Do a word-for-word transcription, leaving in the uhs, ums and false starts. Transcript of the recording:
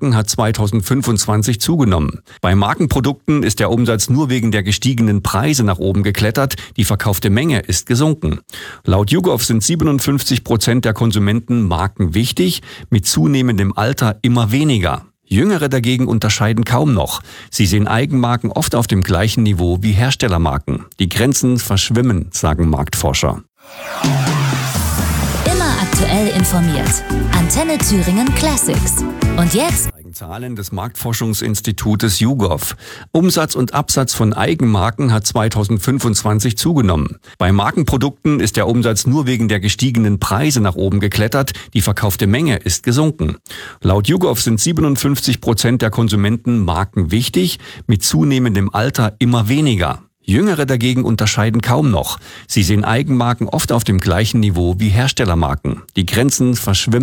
Eigenmarken hat zweitausendfünfundzwanzig zugenommen. Bei Markenprodukten ist der Umsatz nur wegen der gestiegenen Preise nach oben geklettert, die verkaufte Menge ist gesunken. Laut YouGov sind siebenundfünfzig Prozent der Konsumenten Marken wichtig, mit zunehmendem Alter immer weniger. Jüngere dagegen unterscheiden kaum noch. Sie sehen Eigenmarken oft auf dem gleichen Niveau wie Herstellermarken. Die Grenzen verschwimmen, sagen Marktforscher. Immer aktuell informiert. Antenne Thüringen Classics. Und jetzt Zahlen des Marktforschungsinstitutes YouGov. Umsatz und Absatz von Eigenmarken hat zweitausendfünfundzwanzig zugenommen. Bei Markenprodukten ist der Umsatz nur wegen der gestiegenen Preise nach oben geklettert, die verkaufte Menge ist gesunken. Laut YouGov sind siebenundfünfzig Prozent der Konsumenten Marken wichtig, mit zunehmendem Alter immer weniger. Jüngere dagegen unterscheiden kaum noch. Sie sehen Eigenmarken oft auf dem gleichen Niveau wie Herstellermarken. Die Grenzen verschwimmen.